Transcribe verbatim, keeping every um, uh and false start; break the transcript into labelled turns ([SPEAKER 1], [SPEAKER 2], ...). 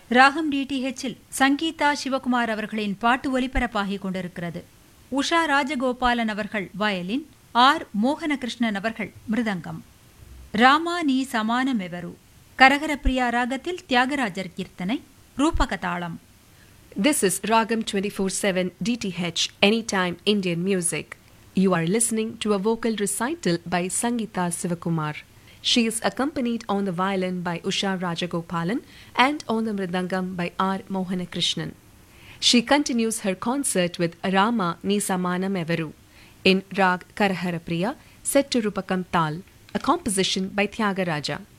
[SPEAKER 1] ராகம் டிடிஹெச்சில் சங்கீதா சிவகுமார் அவர்களின் பாட்டு ஒலிபரப்பாகிக் கொண்டிருக்கிறது. உஷா ராஜகோபாலன் அவர்கள் வயலின், ஆர் மோகனகிருஷ்ணன் அவர்கள் மிருதங்கம். ராமா நீ சமானமெவரு கரகரப்பிரியா ராகத்தில் தியாகராஜர் கீர்த்தனை, ரூபகதாளம்.
[SPEAKER 2] This is Ragam twenty-four seven D T H, Anytime Indian Music. You are listening to a vocal recital by Sangeeta Sivakumar. She is accompanied on the violin by Usha Rajagopalan and on the mridangam by R Mohanakrishnan. She continues her concert with Rama Ni Samanam Evaru in Rag Karaharapriya set to Rupakam Tal, a composition by Tyagaraja.